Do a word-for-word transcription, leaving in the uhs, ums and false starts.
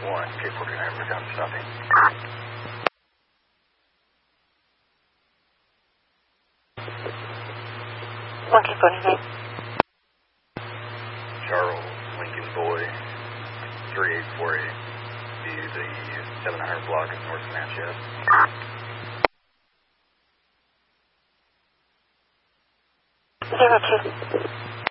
one, K forty-nine, we're down stopping. one K forty-nine. Charles, Lincoln Boy, three eight four eight, to the seven hundred block of North Natchez. zero two.